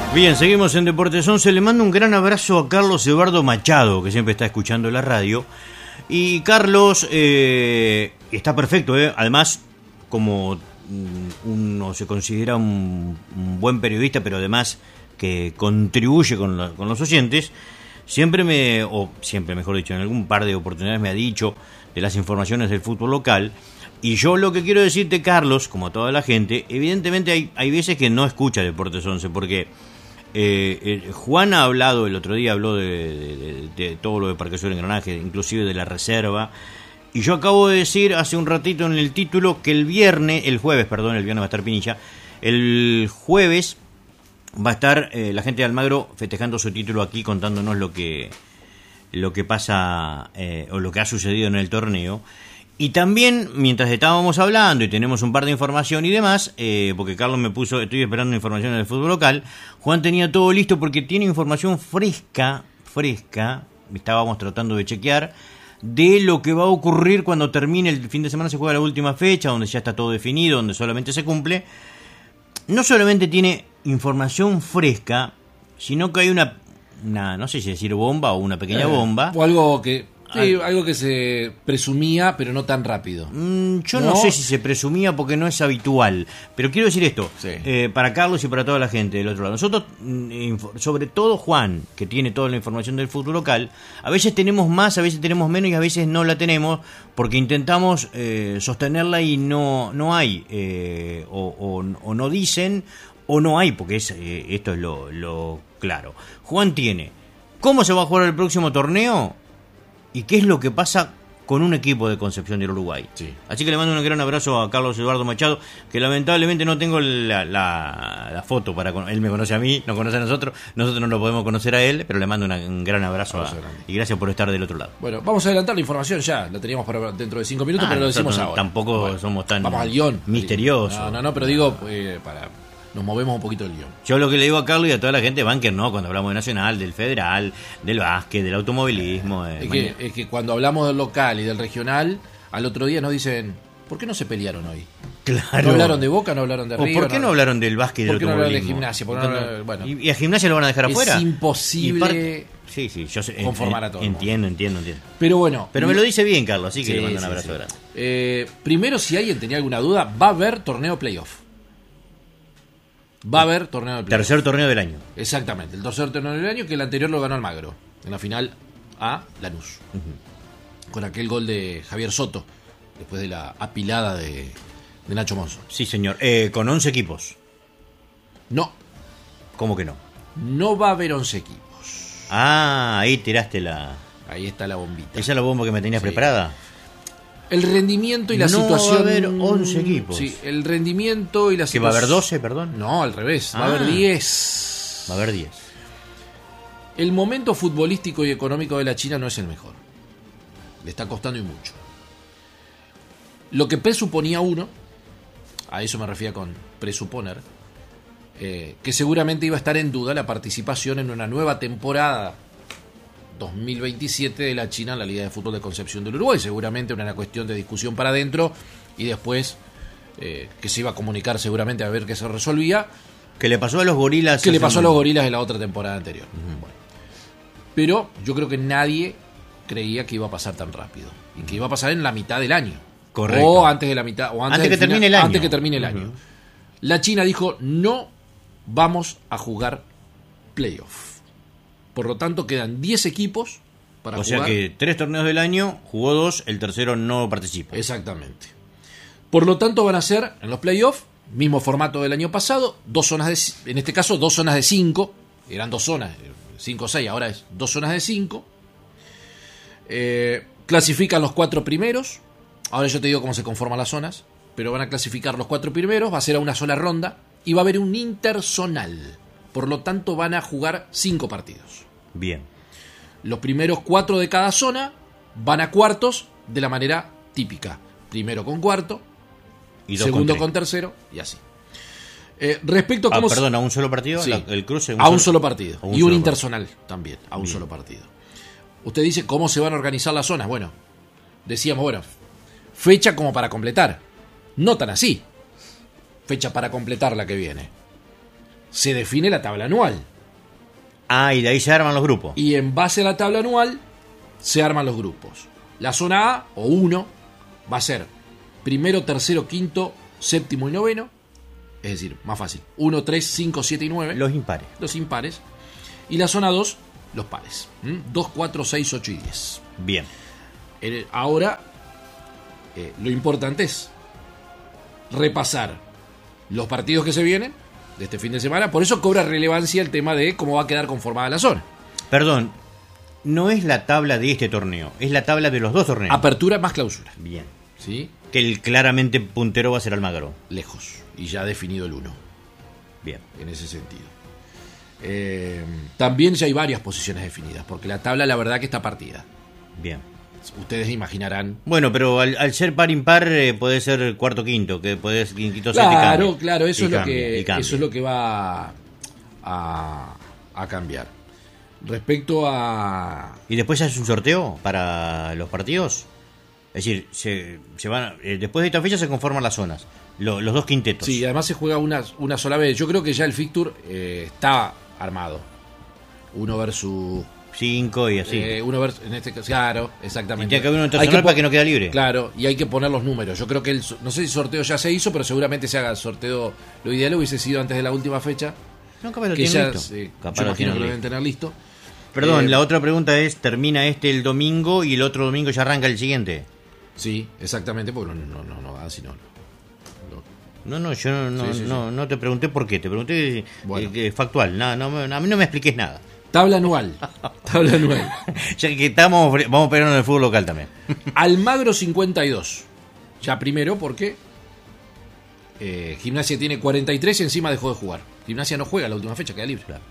Bien, seguimos en Deportes 11. Le mando un gran abrazo a Carlos Eduardo Machado, que siempre está escuchando la radio. Y Carlos está perfecto, además, como uno se considera un buen periodista, pero además que contribuye con los oyentes, siempre, mejor dicho, en algún par de oportunidades me ha dicho de las informaciones del fútbol local. Y yo lo que quiero decirte, Carlos, como a toda la gente, evidentemente hay veces que no escucha Deportes 11, porque Juan ha hablado, el otro día habló de todo lo de Parque Sur Engranaje, inclusive de la reserva. Y yo acabo de decir hace un ratito en el título que el viernes va a estar Pinilla. El jueves va a estar la gente de Almagro festejando su título aquí, contándonos lo que pasa o lo que ha sucedido en el torneo. Y también, mientras estábamos hablando y tenemos un par de información y demás, porque Carlos me puso, estoy esperando información del fútbol local, Juan tenía todo listo porque tiene información fresca, estábamos tratando de chequear, de lo que va a ocurrir cuando termine el fin de semana. Se juega la última fecha, donde ya está todo definido, donde solamente se cumple. No solamente tiene información fresca, sino que hay una no sé si decir bomba o una pequeña bomba. O algo que... Sí, algo que se presumía, pero no tan rápido. Yo no sé si se presumía porque no es habitual. Pero quiero decir esto, sí, para Carlos y para toda la gente del otro lado. Nosotros, sobre todo Juan, que tiene toda la información del fútbol local, a veces tenemos más, a veces tenemos menos y a veces no la tenemos porque intentamos sostenerla y no hay, o no dicen, o no hay, porque esto es lo claro. Juan tiene cómo se va a jugar el próximo torneo y qué es lo que pasa con un equipo de Concepción del Uruguay. Sí. Así que le mando un gran abrazo a Carlos Eduardo Machado, que lamentablemente no tengo la foto para... Él me conoce a mí, nos conoce a nosotros no lo podemos conocer a él, pero le mando un gran abrazo y gracias por estar del otro lado. Bueno, vamos a adelantar la información ya, la teníamos para dentro de 5 minutos, pero lo decimos ahora. Tampoco somos tan vamos al guión misteriosos. No, pero digo, nos movemos un poquito del guión. Yo lo que le digo a Carlos y a toda la gente, banker, ¿no? Cuando hablamos de Nacional, del Federal, del básquet, del automovilismo. Es que cuando hablamos del local y del regional, al otro día nos dicen, ¿por qué no se pelearon hoy? Claro. ¿No hablaron de Boca, no hablaron de River? ¿Por qué no hablaron del básquet y del automovilismo? ¿Por qué no hablaron de Gimnasia? Bueno. ¿Y a Gimnasia lo van a dejar afuera? Es imposible sí, yo sé, conformar a todos. Entiendo. Pero bueno. Pero me lo dice bien, Carlos, así que le mando un abrazo grande. Primero, si alguien tenía alguna duda, va a haber torneo playoff. Va a haber torneo de playoff. Tercer torneo del año. Exactamente, el tercer torneo del año, que el anterior lo ganó Almagro, en la final a Lanús. Con aquel gol de Javier Soto, después de la apilada de Nacho Monzón. Sí, señor. Con 11 equipos. No. ¿Cómo que no? No va a haber 11 equipos. Ahí tiraste Ahí está la bombita. ¿Esa es la bomba que me tenías preparada? El rendimiento y la situación... No va a haber 11 equipos. Sí, el rendimiento y la situación... ¿Que va a haber 12, perdón? No, al revés. Va a haber 10. Va a haber 10. El momento futbolístico y económico de la China no es el mejor. Le está costando y mucho. Lo que presuponía uno, a eso me refiero con presuponer, que seguramente iba a estar en duda la participación en una nueva temporada 2027 de la China en la Liga de Fútbol de Concepción del Uruguay. Seguramente una cuestión de discusión para adentro y después que se iba a comunicar seguramente a ver qué se resolvía. Que le pasó a los gorilas. Que le pasó a los gorilas en la otra temporada anterior. Bueno. Pero yo creo que nadie creía que iba a pasar tan rápido y que iba a pasar en la mitad del año. Correcto. O antes de la mitad, o antes que termine el año. Antes que termine el año. La China dijo, no vamos a jugar playoff. Por lo tanto, quedan 10 equipos para jugar. O sea que 3 torneos del año, jugó 2, el tercero no participa. Exactamente. Por lo tanto, van a ser en los playoffs, mismo formato del año pasado, en este caso 2 zonas de 5, eran 2 zonas, 5-6, ahora es 2 zonas de 5. Clasifican los 4 primeros, ahora yo te digo cómo se conforman las zonas, pero van a clasificar los 4 primeros, va a ser a una sola ronda y va a haber un interzonal. Por lo tanto, van a jugar 5 partidos. Bien. Los primeros 4 de cada zona van a cuartos de la manera típica. Primero con cuarto, y segundo con tercero, y así. Respecto a cómo... Perdón, ¿a un solo partido? Sí, el cruce. A un solo partido. Y un interzonal partido. También, a un solo partido. Usted dice cómo se van a organizar las zonas. Bueno, decíamos, fecha como para completar. No tan así. Fecha para completar la que viene. se define la tabla anual. Ah, y de ahí se arman los grupos. Y en base a la tabla anual se arman los grupos. La zona A, o 1, va a ser primero, tercero, quinto, séptimo y noveno. Es decir, más fácil. 1, 3, 5, 7 y 9. Los impares. Los impares. Y la zona 2, los pares. 2, 4, 6, 8 y 10. Bien. Ahora, lo importante es repasar los partidos que se vienen de este fin de semana. Por eso cobra relevancia el tema de cómo va a quedar conformada la zona. Perdón, no es la tabla de este torneo, es la tabla de los dos torneos. Apertura más clausura. Bien. ¿Sí? Que el claramente puntero va a ser Almagro. Lejos. Y ya ha definido el 1. Bien. En ese sentido. También ya hay varias posiciones definidas, porque la tabla la verdad que está partida. Bien. Ustedes imaginarán. Bueno, pero al ser par impar puede ser cuarto quinto, que puede ser quinto set Claro, eso es lo que va a cambiar. Respecto a... ¿Y después se hace un sorteo para los partidos? Es decir, se van después de esta fecha se conforman las zonas, los dos quintetos. Sí, además se juega una sola vez. Yo creo que ya el fixture está armado. 1 versus 5 y así. Uno versus, en este caso, claro, exactamente. Y tiene que haber uno internacional para que no quede libre. Claro, y hay que poner los números. Yo creo que no sé si el sorteo ya se hizo, pero seguramente se haga el sorteo. Lo ideal hubiese sido antes de la última fecha. No, capaz lo que tienen ya, listo. Capaz yo imagino que lo deben tener listo. Perdón, la otra pregunta es, ¿termina el domingo y el otro domingo ya arranca el siguiente? Sí, exactamente, porque no, así no. No, yo no te pregunté por qué, te pregunté bueno. Factual, a mí no me expliques nada. Tabla anual. Ya que vamos a pegarnos en el fútbol local también. Almagro 52. Ya primero porque Gimnasia tiene 43 y encima dejó de jugar. Gimnasia no juega la última fecha, queda libre. Claro.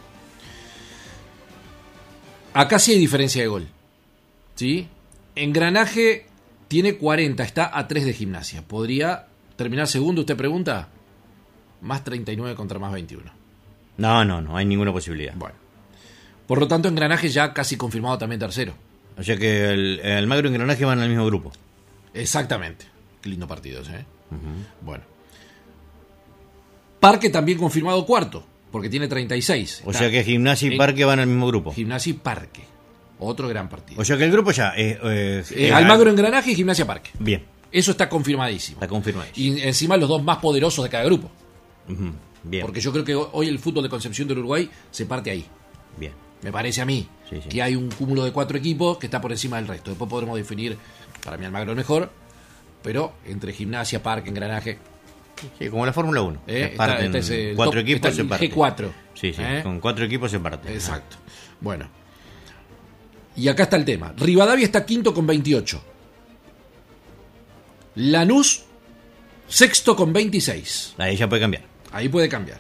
Acá sí hay diferencia de gol. ¿Sí? Engranaje tiene 40, está a 3 de Gimnasia. ¿Podría terminar segundo, usted pregunta? Más 39 contra más 21. No hay ninguna posibilidad. Bueno. Por lo tanto, Engranaje ya casi confirmado también tercero. O sea que el Almagro y Engranaje van al mismo grupo. Exactamente. Qué lindo partido ese, ¿eh? Uh-huh. Bueno. Parque también confirmado cuarto, porque tiene 36. O sea que Gimnasia y Parque van al mismo grupo. Gimnasia y Parque. Otro gran partido. O sea que el grupo ya Almagro, Engranaje y Gimnasia Parque. Bien. Eso está confirmadísimo. Está confirmadísimo. Y encima los dos más poderosos de cada grupo. Uh-huh. Bien. Porque yo creo que hoy el fútbol de Concepción del Uruguay se parte ahí. Bien. Me parece a mí que hay un cúmulo de 4 equipos que está por encima del resto. Después podremos definir, para mí Almagro es mejor, pero entre Gimnasia, Parque, Engranaje... Sí, como la Fórmula 1. Este es el 4 equipos se parten. G4. Sí, con 4 equipos se parten. Exacto. Bueno. Y acá está el tema. Rivadavia está quinto con 28. Lanús, sexto con 26. Ahí ya puede cambiar. Ahí puede cambiar.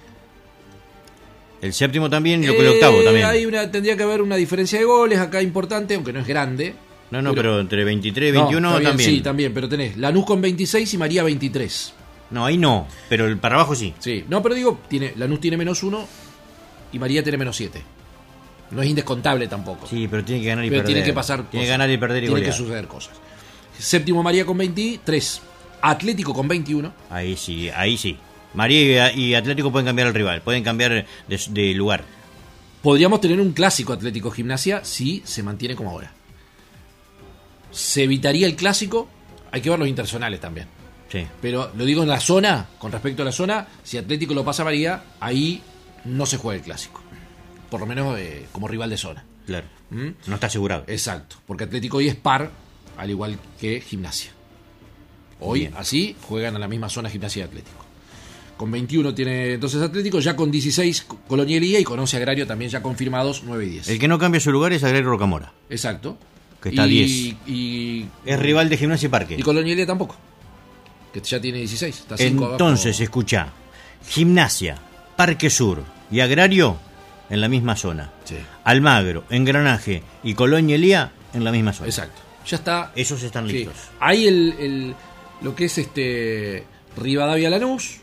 El séptimo también y el octavo también. Tendría que haber una diferencia de goles acá importante, aunque no es grande. No, pero entre 23 y 21 bien, también. Sí, también, pero tenés Lanús con 26 y María 23. No, ahí no, pero para abajo sí. Sí, no, pero digo, Lanús tiene -1 y María tiene -7. No es indescontable tampoco. Sí, pero tiene que ganar y perder. Tiene que pasar Tiene que ganar y perder y tiene golear. que suceder cosas. Séptimo María con 23. Atlético con 21. Ahí sí. María y Atlético pueden cambiar al rival, pueden cambiar de lugar. Podríamos tener un clásico Atlético Gimnasia si se mantiene como ahora. Se evitaría el clásico, hay que ver los interzonales también. Sí. Pero lo digo en la zona, con respecto a la zona, si Atlético lo pasa a María, ahí no se juega el clásico. Por lo menos como rival de zona. Claro. No está asegurado. Exacto, porque Atlético hoy es par, al igual que Gimnasia. Hoy, bien, así, juegan a la misma zona Gimnasia y Atlético. Con 21 tiene entonces Atlético, ya con 16 Colonielía y con 11 Agrario también ya confirmados 9 y 10. El que no cambia su lugar es Agrario Rocamora. Exacto. Que está a 10. Y es rival de Gimnasia y Parque. Y Colonielía tampoco, que ya tiene 16. Está 5 entonces, abajo. escuchá, Gimnasia, Parque Sur y Agrario en la misma zona. Sí. Almagro, Engranaje y Colonielía en la misma zona. Exacto. Ya está. Esos están listos. Sí. Hay lo que es Rivadavia Lanús.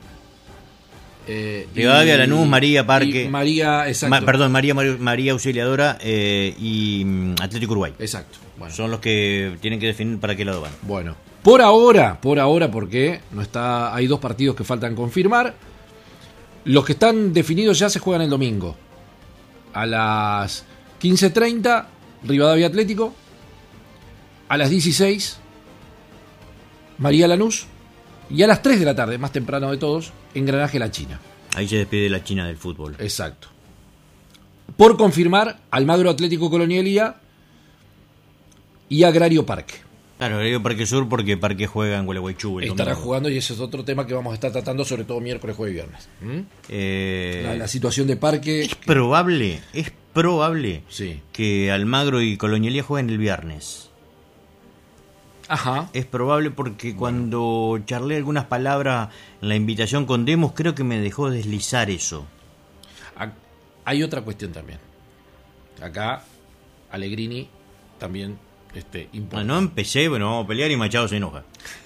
Rivadavia, Lanús, María, Parque. María, exacto. María Auxiliadora y Atlético Uruguay. Exacto. Bueno. Son los que tienen que definir para qué lado van. Bueno. Por ahora, porque no está, hay 2 partidos que faltan confirmar. Los que están definidos ya se juegan el domingo. A las 15:30, Rivadavia Atlético. A las 16, María Lanús. Y a las 3 de la tarde, más temprano de todos, Engranaje La China. Ahí se despide la China del fútbol. Exacto. Por confirmar, Almagro Atlético Colonialía y Agrario Parque. Claro, Agrario Parque Sur porque Parque juega en Gualeguaychú. Estará jugando y ese es otro tema que vamos a estar tratando, sobre todo miércoles, jueves y viernes. La situación de Parque. Es probable sí. que Almagro y Colonialía jueguen el viernes. Ajá. Es probable porque cuando charlé algunas palabras en la invitación con Demos, creo que me dejó deslizar eso. Hay otra cuestión también. Acá, Allegrini también impone. No empecé, bueno, vamos a pelear y Machado se enoja.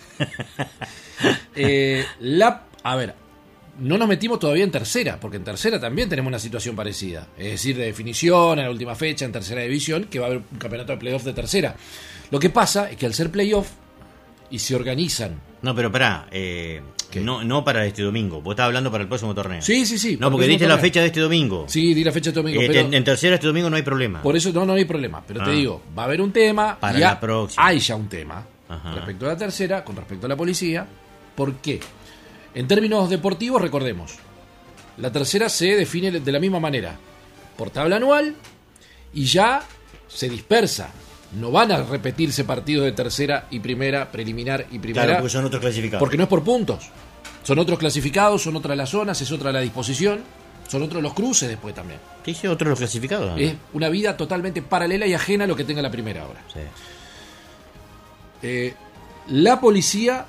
A ver, no nos metimos todavía en tercera, porque en tercera también tenemos una situación parecida. Es decir, de definición, en la última fecha, en tercera división, que va a haber un campeonato de playoff de tercera. Lo que pasa es que al ser playoff y se organizan. No, pero pará, no para este domingo. Vos estás hablando para el próximo torneo. Sí. No, porque diste la fecha de este domingo. Sí, di la fecha de este domingo. Pero en tercera este domingo no hay problema. Por eso no hay problema. Pero te digo, va a haber un tema. Para la próxima. Hay ya un tema. Ajá. Respecto a la tercera, con respecto a la policía. ¿Por qué? En términos deportivos, recordemos. La tercera se define de la misma manera. Por tabla anual. Y ya se dispersa. No van a repetirse partidos de tercera y primera, preliminar y primera. Claro, porque son otros clasificados. Porque no es por puntos. Son otros clasificados, son otras las zonas, es otra la disposición, son otros los cruces después también. ¿Qué dice otros los clasificados? ¿No? Es una vida totalmente paralela y ajena a lo que tenga la primera ahora. Sí. La policía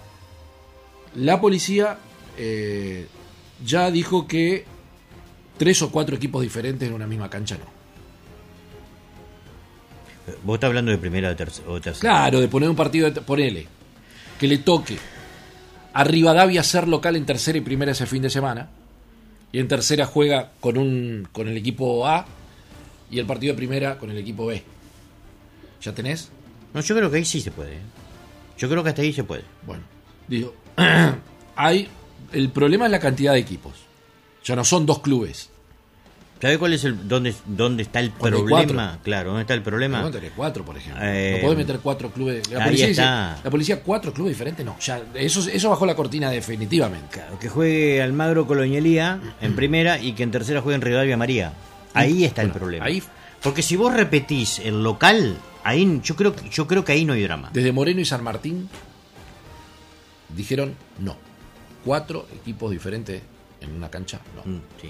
ya dijo que 3 o 4 equipos diferentes en una misma cancha no. ¿Vos estás hablando de primera o tercera? Claro, de poner un partido, ponele, que le toque a Rivadavia ser local en tercera y primera ese fin de semana, y en tercera juega con el equipo A, y el partido de primera con el equipo B. ¿Ya tenés? No, yo creo que ahí sí se puede. Yo creo que hasta ahí se puede. Bueno, digo, el problema es la cantidad de equipos. Ya no son 2 clubes. ¿Sabés cuál es dónde está el problema? Claro, ¿dónde está el problema? No tenés 4, por ejemplo. No podés meter 4 clubes. La policía 4 clubes diferentes, no. Ya, eso bajó la cortina definitivamente. Claro, que juegue Almagro Colonialía en primera y que en tercera juegue en Rivadavia María. Ahí está el problema. Porque si vos repetís el local, ahí yo creo que ahí no hay drama. Desde Moreno y San Martín dijeron no. 4 equipos diferentes en una cancha, no. Sí.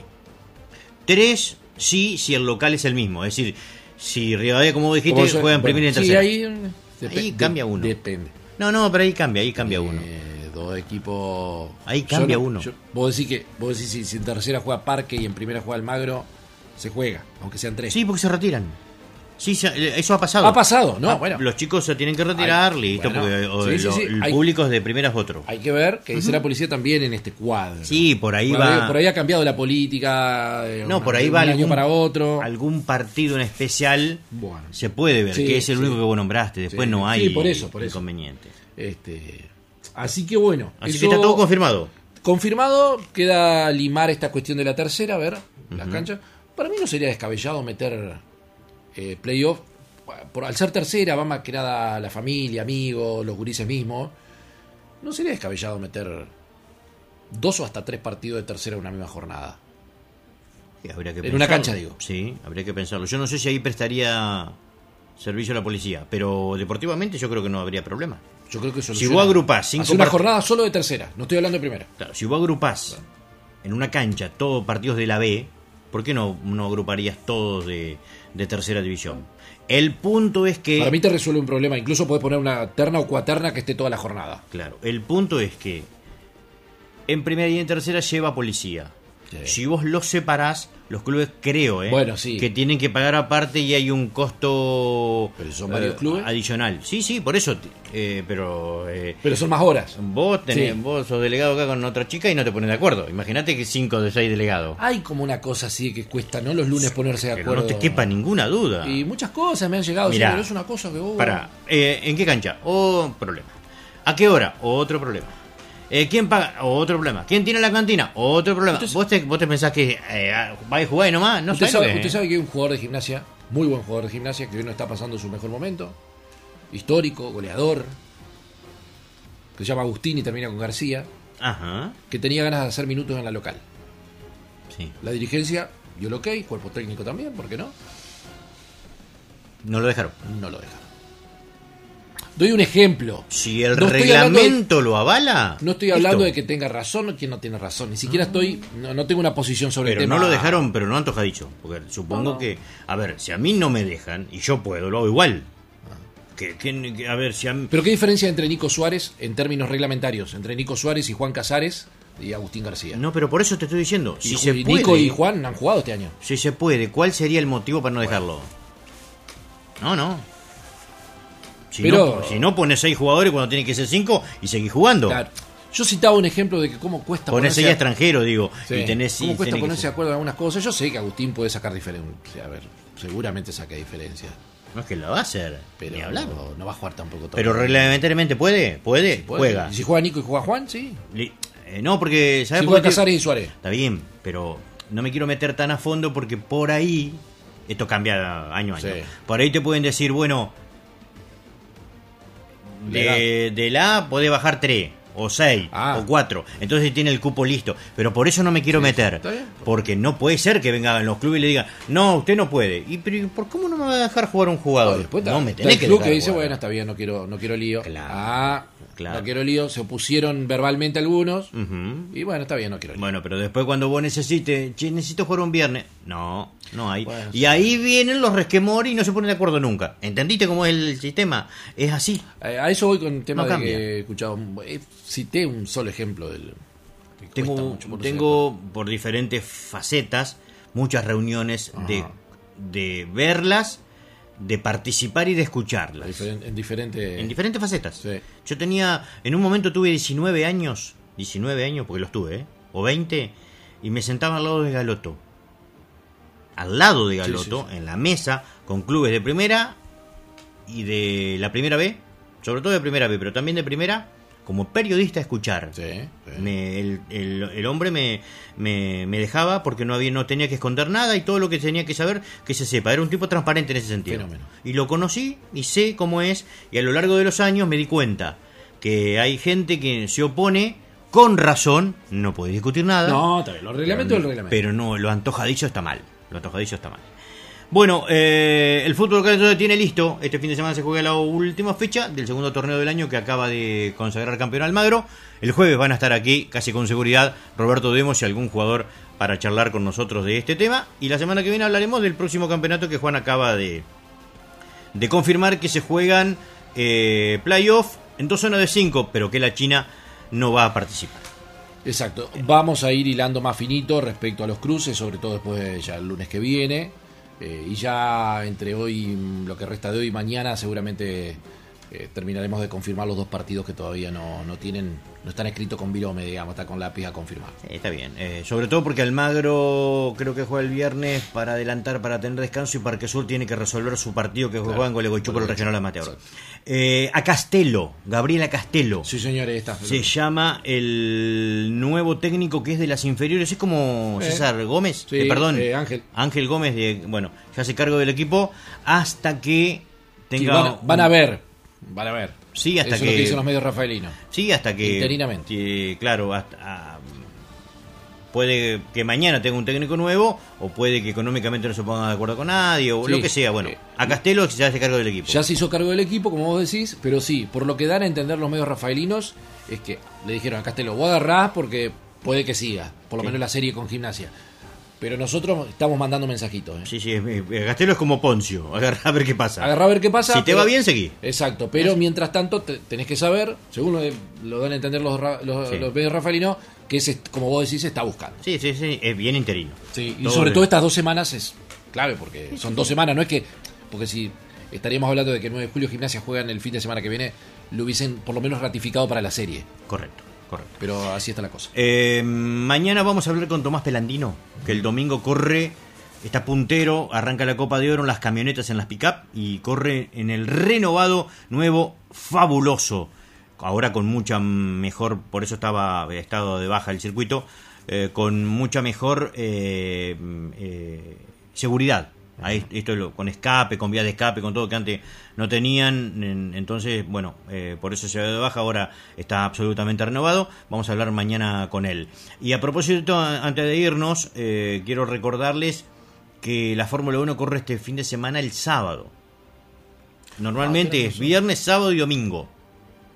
3, sí, si el local es el mismo. Es decir, si Rivadavia, como vos dijiste, juega en primera y en tercera. Sí, ahí cambia uno. Depende. No, pero ahí cambia uno. 2 equipos. Ahí cambia uno. Vos decís si en tercera juega Parque y en primera juega Almagro, se juega, aunque sean 3. Sí, porque se retiran. Sí, eso ha pasado. Ha pasado, ¿no? Bueno. Los chicos se tienen que retirar, listo, bueno, porque el público es de primeras otro. Hay que ver que dice la policía también en este cuadro. Sí, por ahí va. Por ahí ha cambiado la política. Por ahí va un año para otro. Algún partido en especial se puede ver, que es el único que vos nombraste. Después no hay por eso. inconveniente. Así que bueno. Así que está todo confirmado. Confirmado, queda limar esta cuestión de la tercera, a ver, las canchas. Para mí no sería descabellado meter playoff, al ser tercera va más que nada la familia, amigos, los gurises mismos. No sería descabellado meter 2 o hasta 3 partidos de tercera en una misma jornada. Sí, habría que en una cancha, digo. Sí, habría que pensarlo. Yo no sé si ahí prestaría servicio a la policía, pero deportivamente yo creo que no habría problema. Yo creo que si vos agrupás 5 una jornada solo de tercera, no estoy hablando de primera. Claro, si vos agrupás en una cancha todos partidos de la B, ¿por qué no agruparías todos de tercera división? El punto es que... Para mí te resuelve un problema. Incluso podés poner una terna o cuaterna que esté toda la jornada. Claro. El punto es que en primera y en tercera lleva policía. Sí. Si vos los separás, los clubes que tienen que pagar aparte y hay un costo pero son varios clubes adicional. Sí, por eso. Pero son más horas. Vos sos delegado acá con otra chica y no te pones de acuerdo. Imagínate que 5 de 6 delegados. Hay como una cosa así que cuesta, ¿no? Los lunes ponerse de acuerdo. No te quepa ninguna duda. Y muchas cosas me han llegado. Mirá, pero es una cosa que vos... ¿en qué cancha? Problema. ¿A qué hora? Otro problema. ¿Quién paga? Otro problema. ¿Quién tiene la cantina? Otro problema. ¿Vos te pensás que va a jugar y nomás? No ¿Usted sabés. usted sabe que hay un jugador de gimnasia, muy buen jugador de gimnasia, que hoy no está pasando su mejor momento, histórico, goleador, que se llama Agustín y termina con García, Ajá. que tenía ganas de hacer minutos en la local. Sí. La dirigencia dio el ok, cuerpo técnico también, ¿por qué no? No lo dejaron. No lo dejaron. Doy un ejemplo. Si el No estoy reglamento lo avala. No estoy hablando listo. de que tenga razón o quien no tiene razón. Ni siquiera no tengo una posición sobre Pero el tema. no lo dejaron, pero no antojadicho. Porque supongo No. que. A ver, si a mí no me dejan y yo puedo, lo hago igual. A ver, si a mí. Pero ¿qué diferencia entre Nico Suárez en términos reglamentarios? Entre Nico Suárez y Juan Casares y Agustín García. No, pero por eso te estoy diciendo. Si Y se puede. Nico y Juan han jugado este año. Si se puede, ¿cuál sería el motivo para no dejarlo? No. Si no pones 6 jugadores cuando tiene que ser 5 y seguís jugando. Claro. Yo citaba un ejemplo de que cómo cuesta Pones 6 extranjeros, digo. Sí. Y tenés, ¿Cómo cuesta tenés ponerse que... de acuerdo en algunas cosas? Yo sé que Agustín puede sacar diferencia. A ver, seguramente saca diferencia. No es que lo va a hacer, Pero ni hablar. no va a jugar tampoco todo. Pero reglamentariamente puede, Puede. juega. Y si juega Nico y juega Juan, sí. No, porque... ¿sabes Si por juega qué? Casares y Suárez. Está bien, pero no me quiero meter tan a fondo porque por ahí... Esto cambia año a año. Sí. Por ahí te pueden decir, bueno... De la A podés bajar 3, o 6, o 4. Entonces tiene el cupo listo. Pero por eso no me quiero meter. está bien. Porque no puede ser que vengan los clubes y le digan, no, usted no puede. Pero ¿por cómo no me va a dejar jugar un jugador? Después No, me está tenés el que club dejar que dice, jugar. bueno, está bien, no quiero lío. Claro. No quiero lío. Se opusieron verbalmente algunos. Ujú. Y bueno, está bien, no quiero lío. Bueno, pero después cuando vos necesites, necesito jugar un viernes. No hay. Bueno, y ahí vienen los resquemores y no se ponen de acuerdo nunca. ¿Entendiste cómo es el sistema? Es así. A eso voy con el tema No de cambia. que he escuchado. Cité un solo ejemplo del. que cuesta mucho ponerse de Tengo por diferentes facetas muchas reuniones de verlas, de participar y de escucharlas. en diferentes. En diferentes facetas. Sí. Yo en un momento tuve 19 años, porque los tuve, o 20, y me sentaba al lado de Galoto. Al lado de Galoto, en la mesa, con clubes de primera y de la primera B, sobre todo de primera B, pero también de primera, como periodista a escuchar. Sí. El hombre me dejaba porque no tenía que esconder nada y todo lo que tenía que saber que se sepa. Era un tipo transparente en ese sentido. Fenómeno. Y lo conocí y sé cómo es, y a lo largo de los años me di cuenta que hay gente que se opone con razón, no puede discutir nada. No, está bien, los reglamentos del reglamento. Pero no, lo antojadizo está mal. Bueno, el fútbol local entonces tiene listo. Este fin de semana se juega la última fecha del segundo torneo del año que acaba de consagrar campeón Almagro. El jueves van a estar aquí, casi con seguridad, Roberto Demos y algún jugador para charlar con nosotros de este tema. Y la semana que viene hablaremos del próximo campeonato que Juan acaba de confirmar, que se juegan playoff en 2 zonas de 5, pero que la China no va a participar. Exacto. Vamos a ir hilando más finito respecto a los cruces, sobre todo después de ya el lunes que viene. Y ya entre hoy, lo que resta de hoy y mañana, seguramente terminaremos de confirmar los 2 partidos que todavía no están escritos con virome, digamos, está con lápiz a confirmar. Está bien, sobre todo porque Almagro creo que juega el viernes para adelantar, para tener descanso, y Parque Sur tiene que resolver su partido que juega en Gualeguaychú por el regional amateur. A Castelo, Gabriela Castelo. Sí, señores, está. Se llama el nuevo técnico que es de las inferiores, es como César Gómez, Sí, perdón, Ángel. Ángel Gómez, bueno, ya se cargo del equipo hasta que tenga... Sí, van a ver. Sí, hasta Eso que... es lo que dicen los medios rafaelinos. Sí, hasta que... Interinamente. Claro, puede que mañana tenga un técnico nuevo, o puede que económicamente no se ponga de acuerdo con nadie, o lo que sea. Bueno, a Castelo ya se hace cargo del equipo. Ya se hizo cargo del equipo, como vos decís, pero sí, por lo que dan a entender los medios rafaelinos, es que le dijeron a Castelo, vos agarrás porque puede que siga, por lo menos la serie con Gimnasia. Pero nosotros estamos mandando mensajitos. Sí, Castelo es como Poncio, agarrá a ver qué pasa. Agarrá a ver qué pasa. Si te va bien, seguí. Exacto, pero mientras tanto tenés que saber, según lo dan a entender los medios rafaelinos, que como vos decís, se está buscando. Sí, es bien interino. Sí, y sobre todo estas 2 semanas es clave, porque son 2 semanas, no es que... Porque si estaríamos hablando de que el 9 de julio Gimnasia juegan el fin de semana que viene, lo hubiesen por lo menos ratificado para la serie. Correcto. Pero así está la cosa. Mañana vamos a hablar con Tomás Pelandino, que el domingo corre, está puntero, arranca la Copa de Oro en las camionetas, en las pick-up, y corre en el renovado, nuevo, fabuloso ahora con mucha mejor, por eso había estado de baja el circuito, con mucha mejor seguridad. Ahí, con escape, con vía de escape, con todo que antes no tenían. Entonces, bueno, por eso se va de baja. Ahora está absolutamente renovado. Vamos a hablar mañana con él. Y a propósito, antes de irnos, quiero recordarles que la Fórmula 1 corre este fin de semana el sábado. Normalmente es viernes, sábado y domingo.